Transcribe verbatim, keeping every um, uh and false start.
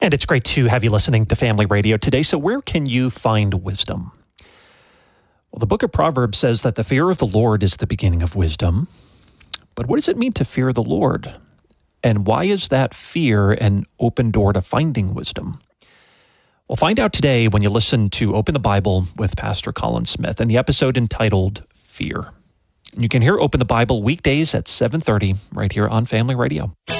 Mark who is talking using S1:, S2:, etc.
S1: And it's great to have you listening to Family Radio today. So where can you find wisdom? Well, the book of Proverbs says that the fear of the Lord is the beginning of wisdom. But what does it mean to fear the Lord? And why is that fear an open door to finding wisdom? We'll find out today when you listen to Open the Bible with Pastor Colin Smith and the episode entitled Fear. You can hear Open the Bible weekdays at seven thirty right here on Family Radio.